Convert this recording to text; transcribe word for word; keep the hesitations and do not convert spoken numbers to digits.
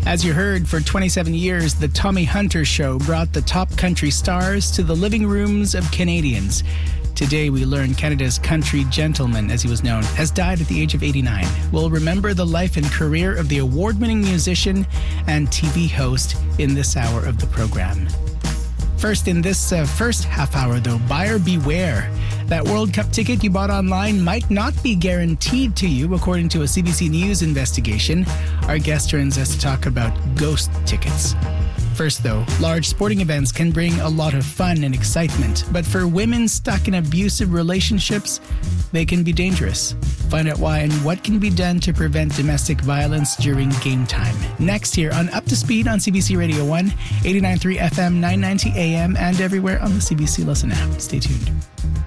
As you heard, for twenty-seven years, the Tommy Hunter Show brought the top country stars to the living rooms of Canadians. Today, we learn Canada's country gentleman, as he was known, has died at the age of eighty-nine. We'll remember the life and career of the award-winning musician and T V host in this hour of the program. First, in this uh, first half hour, though, buyer beware. That World Cup ticket you bought online might not be guaranteed to you, according to a C B C News investigation. Our guest turns us to talk about ghost tickets. First, though, large sporting events can bring a lot of fun and excitement, but for women stuck in abusive relationships, they can be dangerous. Find out why and what can be done to prevent domestic violence during game time. Next here on Up to Speed on C B C Radio one, eighty-nine point three F M, nine ninety A M, and everywhere on the C B C Listen app. Stay tuned.